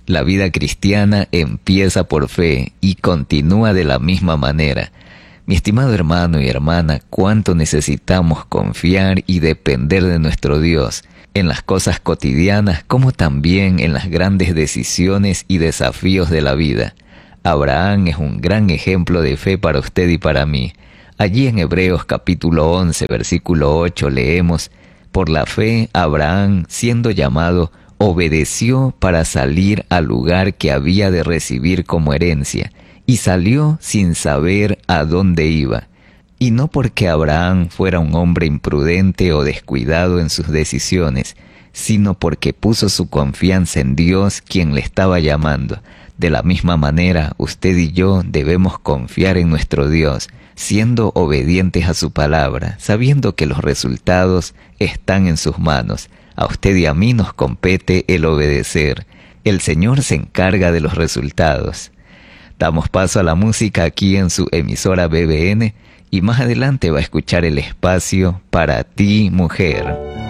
La vida cristiana empieza por fe y continúa de la misma manera. Mi estimado hermano y hermana, cuánto necesitamos confiar y depender de nuestro Dios, en las cosas cotidianas como también en las grandes decisiones y desafíos de la vida. Abraham es un gran ejemplo de fe para usted y para mí. Allí en Hebreos capítulo 11, versículo 8 leemos: por la fe, Abraham, siendo llamado, obedeció para salir al lugar que había de recibir como herencia, y salió sin saber a dónde iba. Y no porque Abraham fuera un hombre imprudente o descuidado en sus decisiones, sino porque puso su confianza en Dios, quien le estaba llamando. De la misma manera, usted y yo debemos confiar en nuestro Dios, siendo obedientes a su palabra, sabiendo que los resultados están en sus manos. A usted y a mí nos compete el obedecer. El Señor se encarga de los resultados. Damos paso a la música aquí en su emisora BBN y más adelante va a escuchar el espacio Para ti, mujer.